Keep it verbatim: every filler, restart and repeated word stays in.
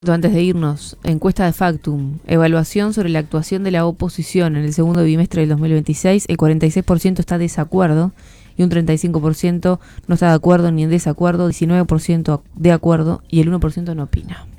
Antes de irnos, encuesta de Factum, evaluación sobre la actuación de la oposición en el segundo bimestre del dos mil veintiséis, el cuarenta y seis por ciento está de desacuerdo y un treinta y cinco por ciento no está de acuerdo ni en desacuerdo, diecinueve por ciento de acuerdo y el uno por ciento no opina.